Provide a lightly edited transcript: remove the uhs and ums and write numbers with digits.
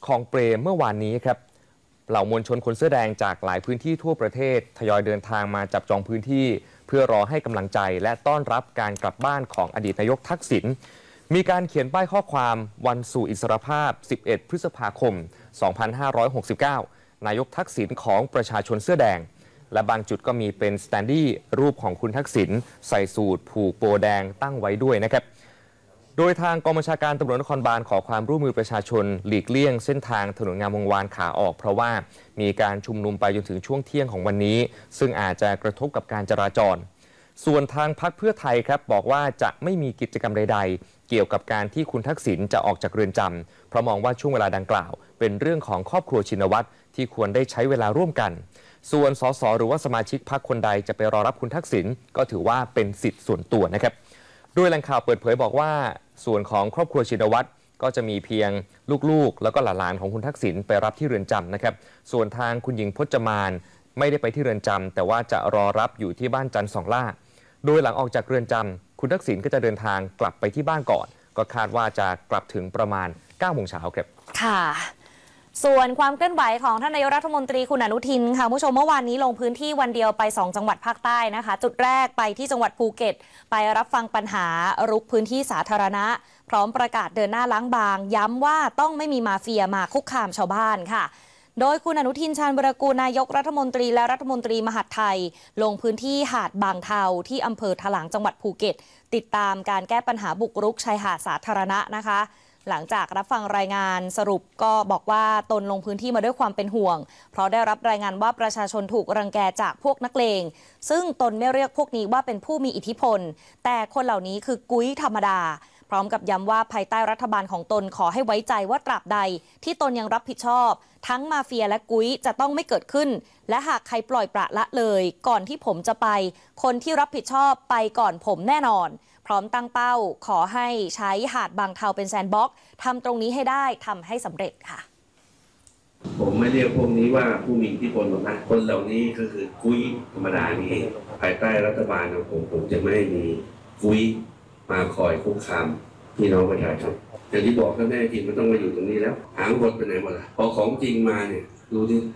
คลองเปรมเมื่อวานนี้ครับเหล่ามวลชนคนเสื้อแดงจากหลายพื้นที่ทั่วประเทศทยอยเดินทางมาจับจองพื้นที่เพื่อรอให้กำลังใจและต้อนรับการกลับบ้านของอดีตนายกทักษิณมีการเขียนป้ายข้อความวันสู่อิสรภาพ 11 พฤษภาคม 2569 นายกทักษิณของประชาชนเสื้อแดงและบางจุดก็มีเป็นสแตนดี้รูปของคุณทักษิณใส่สูทผูกโบแดงตั้งไว้ด้วยนะครับโดยทางกองบัญชาการตำรวจนครบาลขอความร่วมมือประชาชนหลีกเลี่ยงเส้นทางถนนงามวงวานขาออกเพราะว่ามีการชุมนุมไปจนถึงช่วงเที่ยงของวันนี้ซึ่งอาจจะกระทบกับการจราจรส่วนทางพรรคเพื่อไทยครับบอกว่าจะไม่มีกิจกรรมใดๆเกี่ยวกับการที่คุณทักษิณจะออกจากเรือนจำเพราะมองว่าช่วงเวลาดังกล่าวเป็นเรื่องของครอบครัวชินวัตรที่ควรได้ใช้เวลาร่วมกันส่วนสสหรือว่าสมาชิกพรรคคนใดจะไปรอรับคุณทักษิณก็ถือว่าเป็นสิทธิ์ส่วนตัวนะครับโดยแหล่งข่าวเปิดเผยบอกว่าส่วนของครอบครัวชินวัตรก็จะมีเพียงลูกๆแล้วก็หลานๆของคุณทักษิณไปรับที่เรือนจำนะครับส่วนทางคุณหญิงพจมานไม่ได้ไปที่เรือนจำแต่ว่าจะรอรับอยู่ที่บ้านจันทร์สองล่าโดยหลังออกจากเรือนจำคุณทักษิณก็จะเดินทางกลับไปที่บ้านก่อนก็คาดว่าจะกลับถึงประมาณ 9 โมงเช้าครับค่ะส่วนความเคลื่อนไหวของท่านนายกรัฐมนตรีคุณอนุทินค่ะผู้ชมเมื่อวานนี้ลงพื้นที่วันเดียวไป2จังหวัดภาคใต้นะคะจุดแรกไปที่จังหวัดภูเก็ตไปรับฟังปัญหารุกพื้นที่สาธารณะพร้อมประกาศเดินหน้าล้างบางย้ำว่าต้องไม่มีมาเฟียมาคุกคามชาวบ้านค่ะโดยคุณอนุทินชาญวิรากูลนายกรัฐมนตรีและรัฐมนตรีมหาดไทยลงพื้นที่หาดบางเทาที่อำเภอถลางจังหวัดภูเก็ตติดตามการแก้ปัญหาบุกรุกชายหาดสาธารณะนะคะหลังจากรับฟังรายงานสรุปก็บอกว่าตนลงพื้นที่มาด้วยความเป็นห่วงเพราะได้รับรายงานว่าประชาชนถูกรังแกจากพวกนักเลงซึ่งตนไม่เรียกพวกนี้ว่าเป็นผู้มีอิทธิพลแต่คนเหล่านี้คือกุ้ยธรรมดาพร้อมกับย้ำว่าภายใต้รัฐบาลของตนขอให้ไว้ใจว่าตราบใดที่ตนยังรับผิดชอบทั้งมาเฟียและกุ้ยจะต้องไม่เกิดขึ้นและหากใครปล่อยปละละเลยก่อนที่ผมจะไปคนที่รับผิดชอบไปก่อนผมแน่นอนพร้อมตั้งเป้าขอให้ใช้หาดบางเทาเป็นแซนด์บ็อกซ์ทำตรงนี้ให้ได้ทำให้สำเร็จค่ะผมไม่เรียกพวกนี้ว่าผู้มีอิทธิพลหรอกนะคนเหล่านี้ก็คือกุ้ยธรรมดานี่เองภายใต้รัฐบาลของผมจะไม่มีกุ้ยมาคอยคุกคามพี่น้องประชาชนอย่างที่บอกก็แน่จริงมันต้องมาอยู่ตรงนี้แล้วหางบทไปไหนหมดล่ะพอของจริงมาเนี่ยดูที่